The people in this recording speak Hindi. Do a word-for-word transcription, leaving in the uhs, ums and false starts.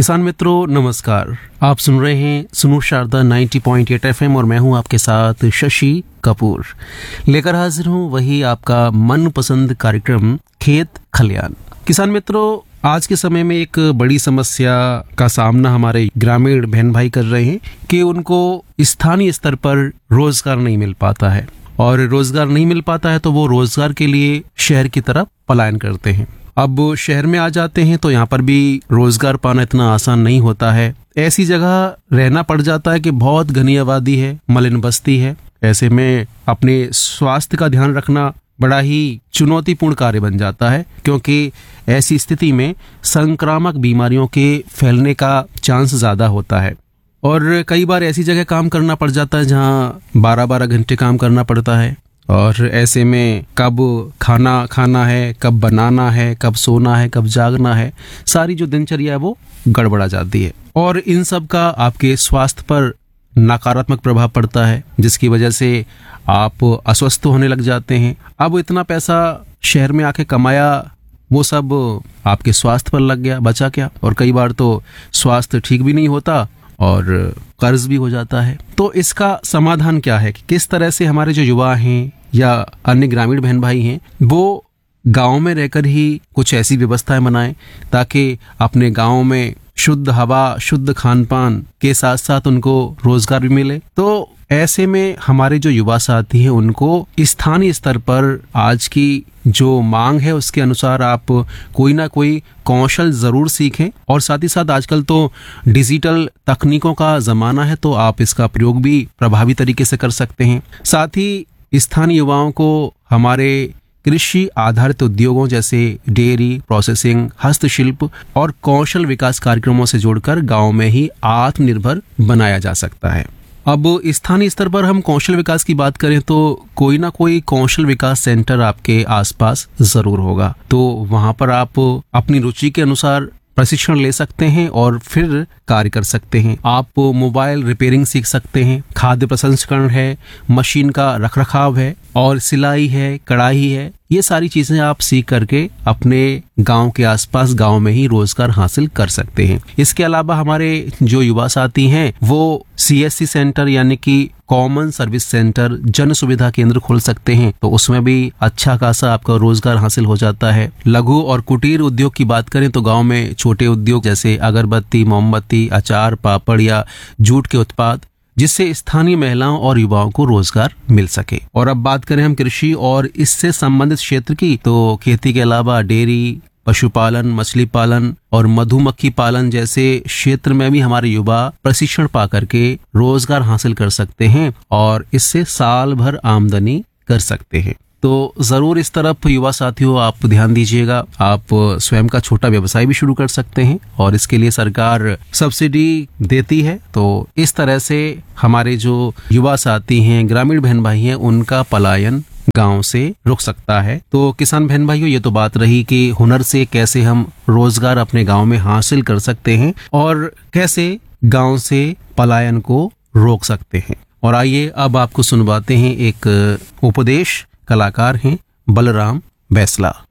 किसान मित्रों नमस्कार। आप सुन रहे हैं सुनो शारदा नब्बे पॉइंट आठ एफएम और मैं हूं आपके साथ शशि कपूर। लेकर हाजिर हूं वही आपका मनपसंद कार्यक्रम खेत खलियान। किसान मित्रों, आज के समय में एक बड़ी समस्या का सामना हमारे ग्रामीण बहन भाई कर रहे हैं कि उनको स्थानीय स्तर पर रोजगार नहीं मिल पाता है, और रोजगार नहीं मिल पाता है तो वो रोजगार के लिए शहर की तरफ पलायन करते हैं। अब शहर में आ जाते हैं तो यहाँ पर भी रोजगार पाना इतना आसान नहीं होता है। ऐसी जगह रहना पड़ जाता है कि बहुत घनी आबादी है, मलिन बस्ती है। ऐसे में अपने स्वास्थ्य का ध्यान रखना बड़ा ही चुनौतीपूर्ण कार्य बन जाता है, क्योंकि ऐसी स्थिति में संक्रामक बीमारियों के फैलने का चांस ज्यादा होता है। और कई बार ऐसी जगह काम करना पड़ जाता है जहाँ बारह बारह घंटे काम करना पड़ता है, और ऐसे में कब खाना खाना है, कब बनाना है, कब सोना है, कब जागना है, सारी जो दिनचर्या है वो गड़बड़ा जाती है। और इन सब का आपके स्वास्थ्य पर नकारात्मक प्रभाव पड़ता है, जिसकी वजह से आप अस्वस्थ होने लग जाते हैं। अब इतना पैसा शहर में आके कमाया, वो सब आपके स्वास्थ्य पर लग गया, बचा क्या? और कई बार तो स्वास्थ्य ठीक भी नहीं होता और कर्ज भी हो जाता है। तो इसका समाधान क्या है कि किस तरह से हमारे जो युवा हैं या अन्य ग्रामीण बहन भाई हैं वो गांव में रहकर ही कुछ ऐसी व्यवस्थाएं बनाएं ताकि अपने गांव में शुद्ध हवा, शुद्ध खान पान के साथ साथ उनको रोजगार भी मिले। तो ऐसे में हमारे जो युवा साथी हैं उनको स्थानीय स्तर पर आज की जो मांग है उसके अनुसार आप कोई ना कोई कौशल जरूर सीखें। और साथ ही साथ आजकल तो डिजिटल तकनीकों का जमाना है, तो आप इसका प्रयोग भी प्रभावी तरीके से कर सकते हैं। साथ ही स्थानीय युवाओं को हमारे कृषि आधारित उद्योगों जैसे डेयरी प्रोसेसिंग, हस्तशिल्प और कौशल विकास कार्यक्रमों से जोड़कर गांव में ही आत्मनिर्भर बनाया जा सकता है। अब स्थानीय स्तर पर हम कौशल विकास की बात करें तो कोई ना कोई कौशल विकास सेंटर आपके आसपास जरूर होगा, तो वहां पर आप अपनी रुचि के अनुसार प्रशिक्षण ले सकते हैं और फिर कार्य कर सकते हैं। आप मोबाइल रिपेयरिंग सीख सकते हैं, खाद्य प्रसंस्करण है, मशीन का रखरखाव है, और सिलाई है, कढ़ाई है। ये सारी चीजें आप सीख करके अपने गांव के आसपास गांव में ही रोजगार हासिल कर सकते हैं। इसके अलावा हमारे जो युवा साथी हैं वो सीएससी सेंटर यानी कि कॉमन सर्विस सेंटर, जन सुविधा केंद्र खोल सकते हैं, तो उसमें भी अच्छा खासा आपका रोजगार हासिल हो जाता है। लघु और कुटीर उद्योग की बात करें तो गांव में छोटे उद्योग जैसे अगरबत्ती, मोमबत्ती, अचार, पापड़ या जूट के उत्पाद, जिससे स्थानीय महिलाओं और युवाओं को रोजगार मिल सके। और अब बात करें हम कृषि और इससे संबंधित क्षेत्र की, तो खेती के अलावा डेयरी, पशुपालन, मछली पालन और मधुमक्खी पालन जैसे क्षेत्र में भी हमारे युवा प्रशिक्षण पा करके रोजगार हासिल कर सकते हैं और इससे साल भर आमदनी कर सकते हैं। तो जरूर इस तरफ युवा साथियों आप ध्यान दीजिएगा। आप स्वयं का छोटा व्यवसाय भी शुरू कर सकते हैं और इसके लिए सरकार सब्सिडी देती है। तो इस तरह से हमारे जो युवा साथी हैं, ग्रामीण बहन भाई हैं, उनका पलायन गांव से रुक सकता है। तो किसान बहन भाइयों, ये तो बात रही कि हुनर से कैसे हम रोजगार अपने गांव में हासिल कर सकते हैं और कैसे गांव से पलायन को रोक सकते हैं। और आइए अब आपको सुनवाते हैं एक उपदेश। कलाकार हैं बलराम बैसला।